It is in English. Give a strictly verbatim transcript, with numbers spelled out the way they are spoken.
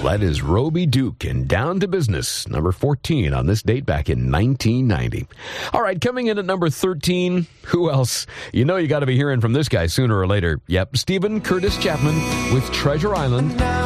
That is Roby Duke and Down to Business, number fourteen on this date back in nineteen ninety. All right, coming in at number thirteen, who else? You know you got to be hearing from this guy sooner or later. Yep, Stephen Curtis Chapman with Treasure Island.